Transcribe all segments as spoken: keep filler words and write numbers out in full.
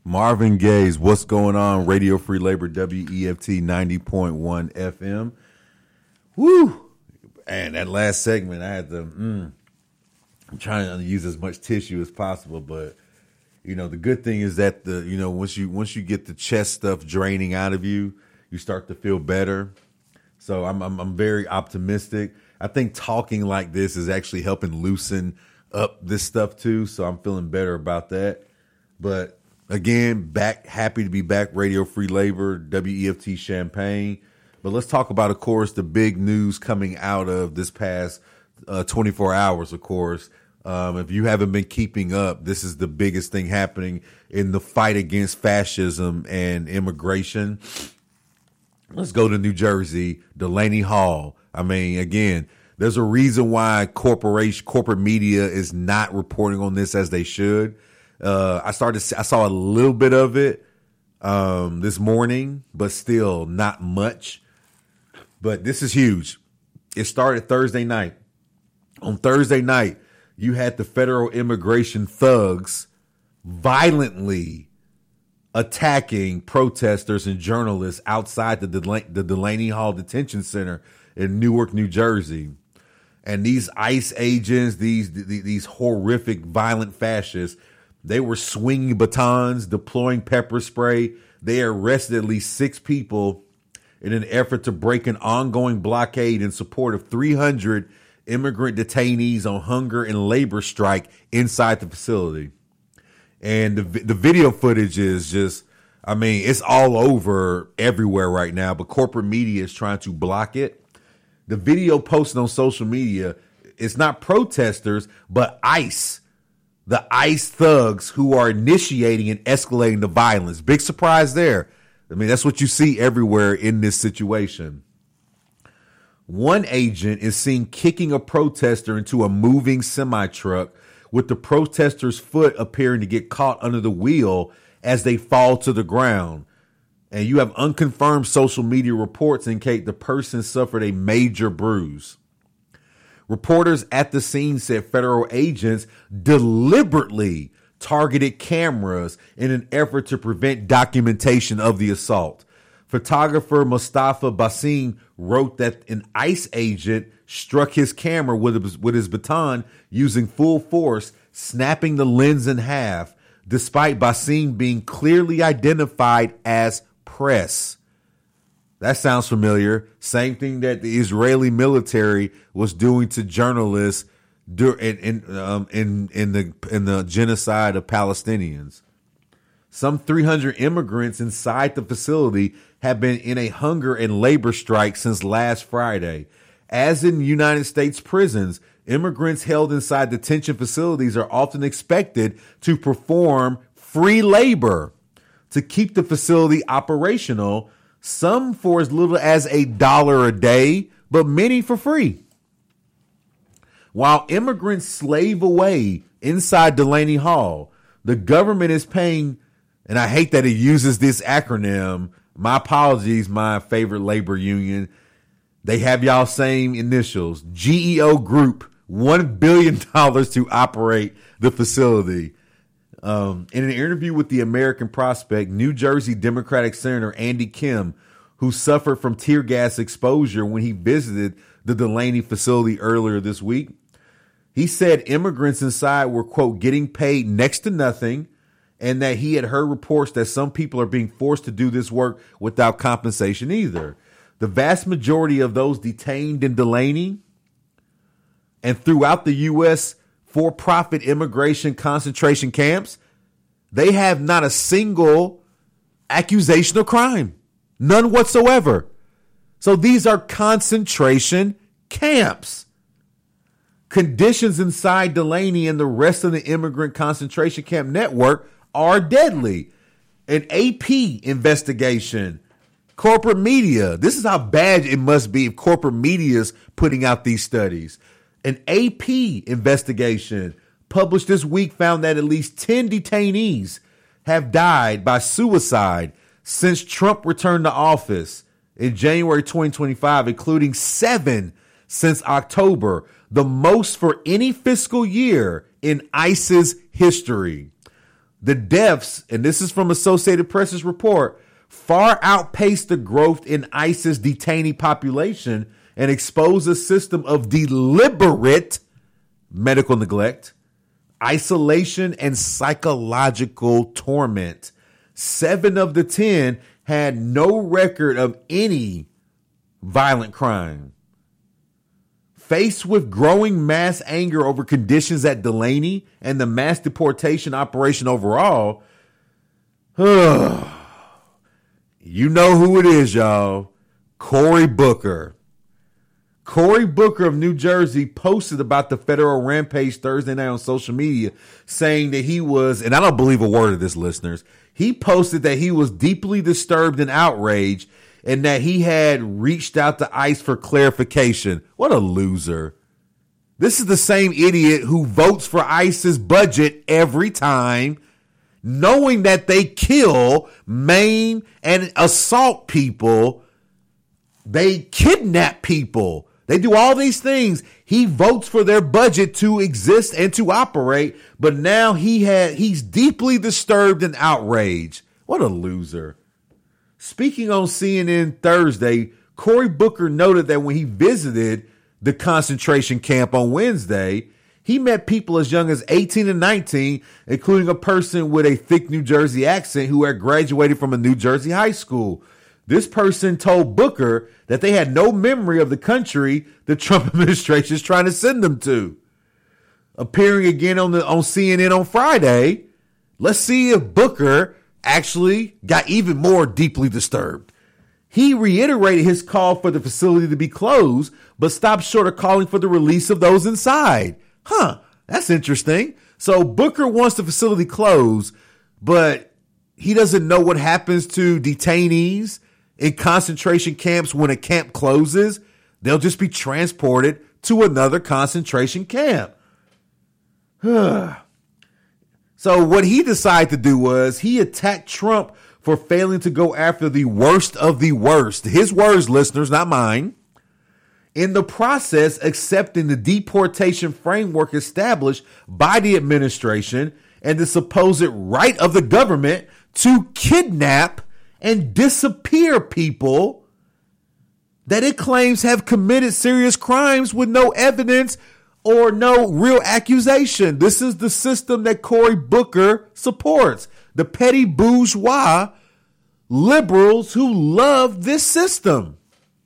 Marvin Gaye's What's Going On, Radio Free Labor, W E F T ninety point one F M. Woo! And that last segment, I had to, mm, I'm trying to use as much tissue as possible, but, you know, the good thing is that, the you know, once you once you get the chest stuff draining out of you, you start to feel better. So I'm I'm, I'm very optimistic. I think talking like this is actually helping loosen up this stuff too, so I'm feeling better about that. But again, back happy to be back. Radio Free Labor, W E F T Champaign. But let's talk about, of course, the big news coming out of this past uh, twenty-four hours. Of course, um, if you haven't been keeping up, this is the biggest thing happening in the fight against fascism and immigration. Let's go to New Jersey, Delaney Hall. I mean, again, there's a reason why corporation, corporate media is not reporting on this as they should. Uh, I started, I saw a little bit of it um, this morning, but still not much. But this is huge. It started Thursday night. On Thursday night, you had the federal immigration thugs violently attacking protesters and journalists outside the, Del- the Delaney Hall Detention Center in Newark, New Jersey. And these ICE agents, these, these these horrific violent fascists, they were swinging batons, deploying pepper spray. They arrested at least six people in an effort to break an ongoing blockade in support of three hundred immigrant detainees on hunger and labor strike inside the facility. And the the video footage is just, I mean, it's all over everywhere right now, but corporate media is trying to block it. The video posted on social media, it's not protesters, but ICE, the ICE thugs who are initiating and escalating the violence. Big surprise there. I mean, that's what you see everywhere in this situation. One agent is seen kicking a protester into a moving semi-truck, with the protester's foot appearing to get caught under the wheel as they fall to the ground. And you have unconfirmed social media reports indicate the person suffered a major bruise. Reporters at the scene said federal agents deliberately targeted cameras in an effort to prevent documentation of the assault. Photographer Mustafa Basim wrote that an ICE agent struck his camera with his, with his baton using full force, snapping the lens in half, despite Basim being clearly identified as press. That sounds familiar. Same thing that the Israeli military was doing to journalists in in um, in, in the in the genocide of Palestinians. Some three hundred immigrants inside the facility have been in a hunger and labor strike since last Friday. As in United States prisons, immigrants held inside detention facilities are often expected to perform free labor to keep the facility operational, some for as little as a dollar a day, but many for free. While immigrants slave away inside Delaney Hall, the government is paying, and I hate that it uses this acronym. My apologies, my favorite labor union. They have y'all same initials, G E O Group, one billion dollars to operate the facility. Um, in an interview with the American Prospect, New Jersey Democratic Senator Andy Kim, who suffered from tear gas exposure when he visited the Delaney facility earlier this week, he said immigrants inside were, quote, getting paid next to nothing, and that he had heard reports that some people are being forced to do this work without compensation either. The vast majority of those detained in Delaney and throughout the U S for-profit immigration concentration camps, they have not a single accusation of crime. None whatsoever. So these are concentration camps. Conditions inside Delaney and the rest of the immigrant concentration camp network are deadly. An A P investigation, corporate media. This is how bad it must be if corporate media is putting out these studies. An A P investigation published this week found that at least ten detainees have died by suicide since Trump returned to office in January twenty twenty-five, including seven since October, the most for any fiscal year in ICE's history. The deaths, and this is from Associated Press's report, far outpaced the growth in ICE's detainee population and expose a system of deliberate medical neglect, isolation, and psychological torment. Seven of the ten had no record of any violent crime. Faced with growing mass anger over conditions at Delaney and the mass deportation operation overall, you know who it is, y'all. Cory Booker. Cory Booker of New Jersey posted about the federal rampage Thursday night on social media, saying that he was, and I don't believe a word of this, listeners, he posted that he was deeply disturbed and outraged and that he had reached out to ICE for clarification. What a loser. This is the same idiot who votes for ICE's budget every time, knowing that they kill, maim, and assault people. They kidnap people. They do all these things. He votes for their budget to exist and to operate, but now he had he's deeply disturbed and outraged. What a loser. Speaking on C N N Thursday, Cory Booker noted that when he visited the concentration camp on Wednesday, he met people as young as eighteen and nineteen, including a person with a thick New Jersey accent who had graduated from a New Jersey high school. This person told Booker that they had no memory of the country the Trump administration is trying to send them to. Appearing again on the on C N N on Friday, let's see if Booker actually got even more deeply disturbed. He reiterated his call for the facility to be closed, but stopped short of calling for the release of those inside. Huh, that's interesting. So Booker wants the facility closed, but he doesn't know what happens to detainees in concentration camps when a camp closes. They'll just be transported to another concentration camp. So what he decided to do was he attacked Trump for failing to go after the worst of the worst. His words, listeners, not mine. In the process, accepting the deportation framework established by the administration and the supposed right of the government to kidnap and disappear people that it claims have committed serious crimes with no evidence or no real accusation. This is the system that Cory Booker supports. The petty bourgeois liberals who love this system.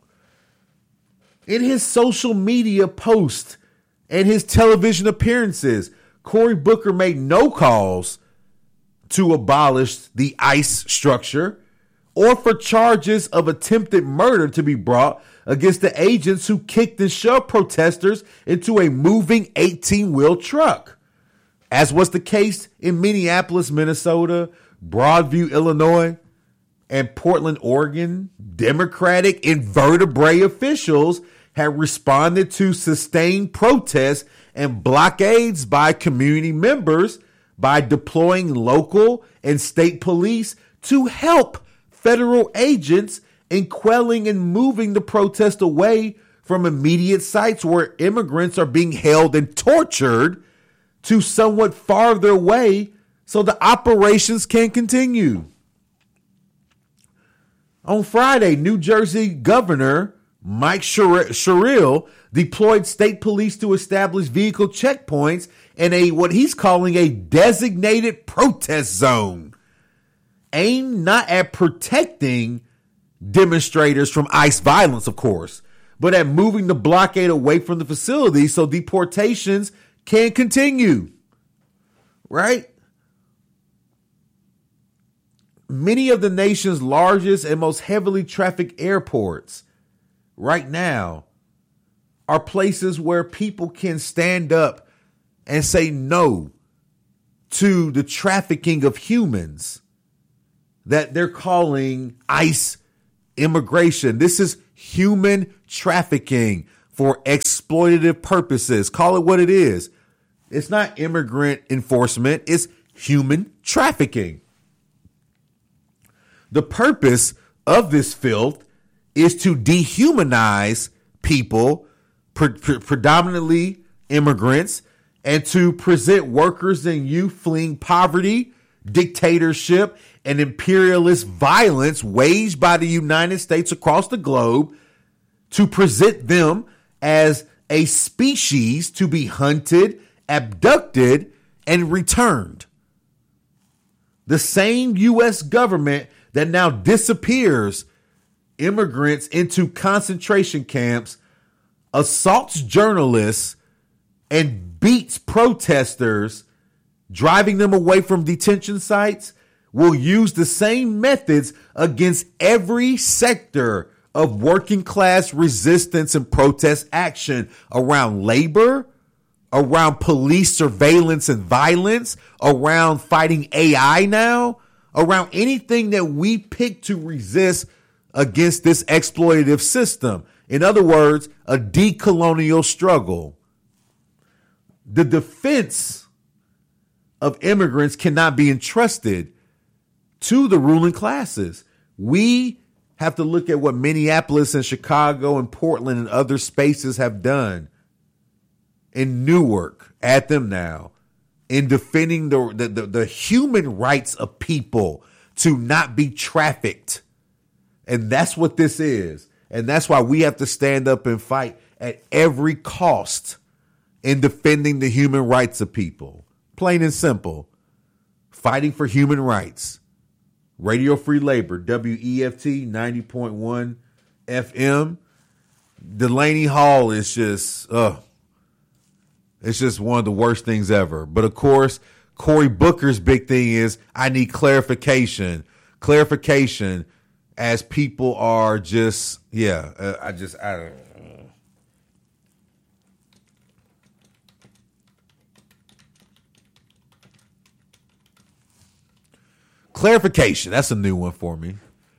In his social media posts and his television appearances, Cory Booker made no calls to abolish the ICE structure or for charges of attempted murder to be brought against the agents who kicked and shoved protesters into a moving eighteen-wheel truck, as was the case in Minneapolis, Minnesota, Broadview, Illinois, and Portland, Oregon. Democratic invertebrate officials had responded to sustained protests and blockades by community members by deploying local and state police to help federal agents in quelling and moving the protest away from immediate sites where immigrants are being held and tortured to somewhat farther away so the operations can continue. On Friday, New Jersey Governor Mike Sherrill deployed state police to establish vehicle checkpoints in a what he's calling a designated protest zone, aimed not at protecting demonstrators from ICE violence, of course, but at moving the blockade away from the facility so deportations can continue. Right? Many of the nation's largest and most heavily trafficked airports right now are places where people can stand up and say no to the trafficking of humans that they're calling ICE immigration. This is human trafficking for exploitative purposes. Call it what it is. It's not immigrant enforcement. It's human trafficking. The purpose of this filth is to dehumanize people, pre- pre- predominantly immigrants, and to present workers and youth fleeing poverty, dictatorship, and imperialist violence waged by the United States across the globe to present them as a species to be hunted, abducted, and returned. The same U S government that now disappears immigrants into concentration camps, assaults journalists, and beats protesters, driving them away from detention sites, will use the same methods against every sector of working class resistance and protest action around labor, around police surveillance and violence, around fighting A I now, around anything that we pick to resist against this exploitative system. In other words, a decolonial struggle. The defense of immigrants cannot be entrusted to the ruling classes. We have to look at what Minneapolis and Chicago and Portland and other spaces have done in Newark, at them now, in defending the, the, the, the human rights of people to not be trafficked. And that's what this is. And that's why we have to stand up and fight at every cost in defending the human rights of people. Plain and simple. Fighting for human rights. Radio Free Labor, W E F T ninety point one F M. Delaney Hall is just, uh, it's just one of the worst things ever. But of course, Cory Booker's big thing is, I need clarification. Clarification as people are just, yeah, uh, I just, I don't know. Clarification. That's a new one for me.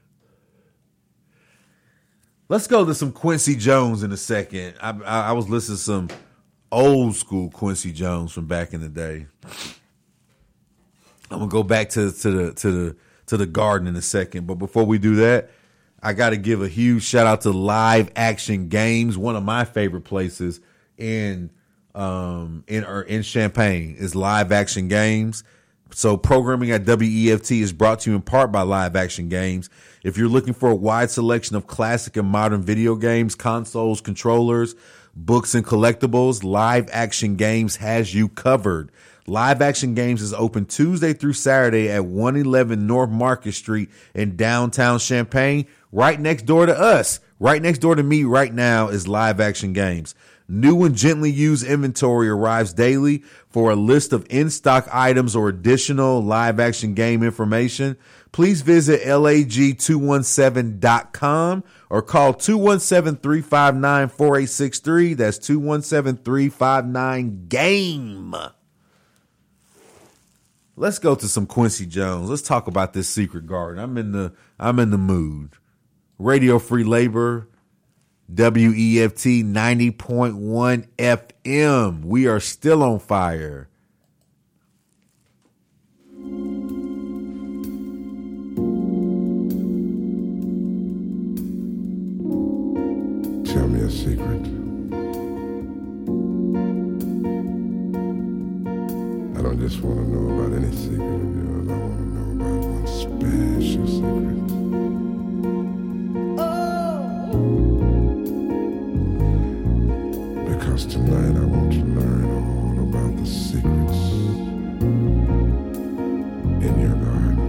Let's go to some Quincy Jones in a second. I, I, I was listening to some old school Quincy Jones from back in the day. I'm gonna go back to, to the to the to the Garden in a second, but before we do that, I got to give a huge shout out to Live Action Games, one of my favorite places in um in or in Champaign is Live Action Games. So programming at W E F T is brought to you in part by Live Action Games. If you're looking for a wide selection of classic and modern video games, consoles, controllers, books, and collectibles, Live Action Games has you covered. Live Action Games is open Tuesday through Saturday at one eleven North Market Street in downtown Champaign, right next door to us. Right next door to me right now is Live Action Games. New and gently used inventory arrives daily. For a list of in-stock items or additional Live Action Game information, please visit lag two one seven dot com or call two one seven, three five nine, four eight six three. That's two one seven, three five nine, game. Let's go to some Quincy Jones. Let's talk about this Secret Garden. I'm in the I'm in the mood. Radio Free Labor, W E F T ninety point one F M. We are still on fire. Tell me a secret. I don't just want to know about any secret of yours. I want to know about one special secret. Oh. Because tonight I want you